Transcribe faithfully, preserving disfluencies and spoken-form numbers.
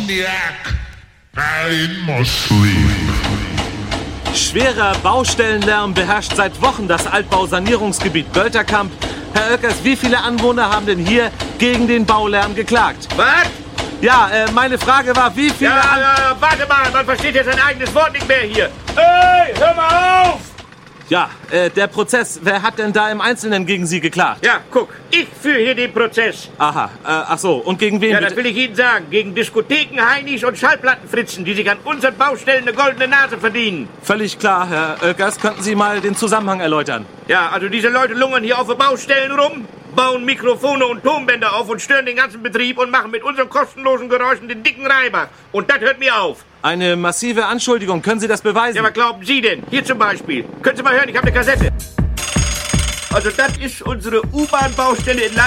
Insomniac. I must sleep. Schwerer Baustellenlärm beherrscht seit Wochen das Altbausanierungsgebiet Bölterkamp. Herr Oelkers, wie viele Anwohner haben denn hier gegen den Baulärm geklagt? Was? Ja, äh, meine Frage war, wie viele... Ja, An ja, warte mal, man versteht ja sein eigenes Wort nicht mehr hier. Hey, hör mal auf! Ja, äh, der Prozess, wer hat denn da im Einzelnen gegen Sie geklagt? Ja, guck, ich führe hier den Prozess. Aha, äh, ach so, und gegen wen Ja, bitte? das will ich Ihnen sagen. Gegen Diskotheken, Heinis und Schallplattenfritzen, die sich an unseren Baustellen eine goldene Nase verdienen. Völlig klar, Herr Oelkers. Könnten Sie mal den Zusammenhang erläutern? Ja, also diese Leute lungern hier auf den Baustellen rum, bauen Mikrofone und Tonbänder auf und stören den ganzen Betrieb und machen mit unseren kostenlosen Geräuschen den dicken Reibach. Und das hört mir auf. Eine massive Anschuldigung. Können Sie das beweisen? Ja, was glauben Sie denn? Hier zum Beispiel. Können Sie mal hören, ich habe eine Kassette. Also das ist unsere U-Bahn-Baustelle in Leipzig.